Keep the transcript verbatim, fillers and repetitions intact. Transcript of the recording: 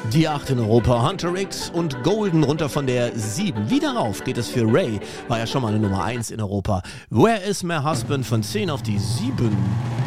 Die acht in Europa, Hunter X und Golden runter von der sieben. Wieder rauf geht es für Ray, war ja schon mal eine Nummer eins in Europa. Where is my husband von zehn auf die sieben.